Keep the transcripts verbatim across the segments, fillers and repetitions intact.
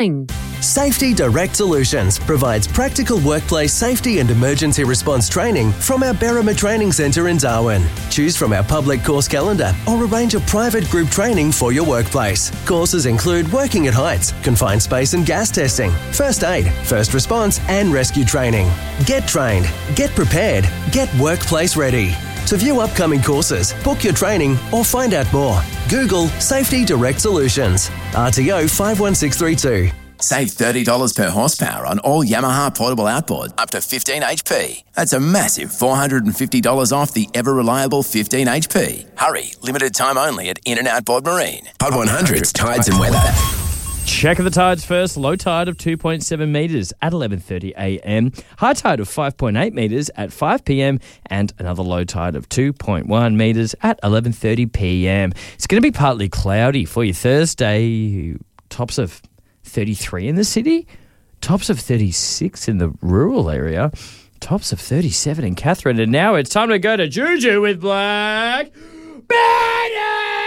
Safety Direct Solutions provides practical workplace safety and emergency response training from our Berrima Training Centre in Darwin. Choose from our public course calendar or arrange a private group training for your workplace. Courses include working at heights, confined space and gas testing, first aid, first response and rescue training. Get trained, get prepared, get workplace ready. To view upcoming courses, book your training or find out more, Google Safety Direct Solutions. R T O five one six three two. Save thirty dollars per horsepower on all Yamaha portable outboard up to fifteen H P. That's a massive four hundred fifty dollars off the ever-reliable fifteen H P. Hurry, limited time only at In and Outboard Marine. Pod one hundred's Tides and Weather. Check of the tides first. Low tide of two point seven metres at eleven thirty a m. High tide of five point eight metres at five p m. And another low tide of two point one metres at eleven thirty p m. It's going to be partly cloudy for you Thursday. Tops of thirty-three in the city, tops of thirty-six in the rural area, tops of thirty-seven in Catherine. And now it's time to go to Juju with Black Betty!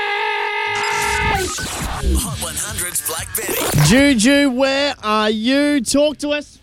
Hot one hundred's Black Betty. Juju, where are you? Talk to us.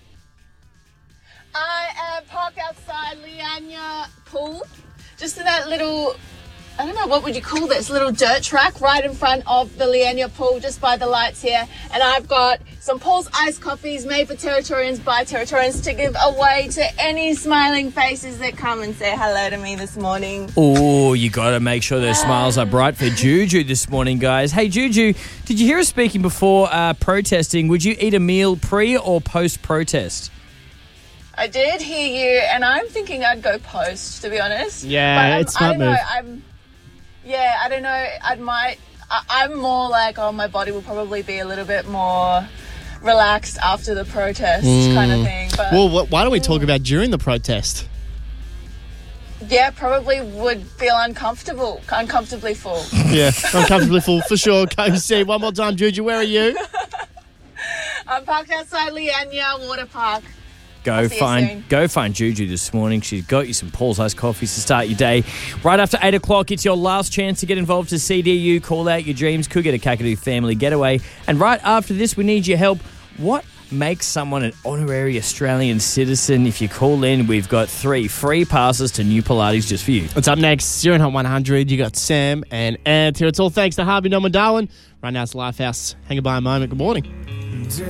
I am parked outside Leanya Pool, just in that little, I don't know, what would you call this, little dirt track right in front of the Leanya Pool, just by the lights here. And I've got some Paul's Iced Coffees made for Territorians by Territorians to give away to any smiling faces that come and say hello to me this morning. Oh, you got to make sure those smiles are bright for Juju this morning, guys. Hey, Juju, did you hear us speaking before uh, protesting? Would you eat a meal pre or post-protest? I did hear you, and I'm thinking I'd go post, to be honest. Yeah, but it's smart I don't move. know, I'm... Yeah, I don't know. I might. I, I'm more like, oh, my body will probably be a little bit more relaxed after the protest mm. kind of thing. But well, wh- why don't we talk about during the protest? Yeah, probably would feel uncomfortable, uncomfortably full. Yeah, uncomfortably full for sure. Go see one more time, Juju. Where are you? I'm parked outside Leanya Water Park. Go find go find Juju this morning. She's got you some Paul's Iced Coffees to start your day. Right after eight o'clock, it's your last chance to get involved to C D U. Call out your dreams. Could get a Kakadu family getaway. And right after this, we need your help. What makes someone an honorary Australian citizen? If you call in, we've got three free passes to New Pilates just for you. What's up next? You're in Hot one hundred. You got Sam and Ant here. It's all thanks to Harvey Norman Darwin. Right now it's Lifehouse. Hang by a moment. Good morning.